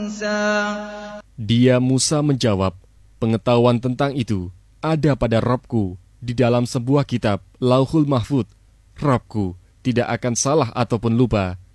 Dia Musa menjawab, pengetahuan tentang itu ada pada Rabbku di dalam sebuah kitab Lauhul Mahfud. Rabbku tidak akan salah ataupun lupa.